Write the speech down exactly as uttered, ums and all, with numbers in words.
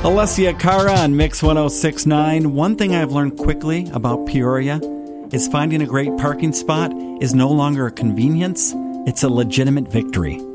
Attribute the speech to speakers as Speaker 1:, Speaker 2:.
Speaker 1: Alessia Cara on Mix one oh six point nine. One thing I've learned quickly about Peoria is finding a great parking spot is no longer a convenience, it's a legitimate victory.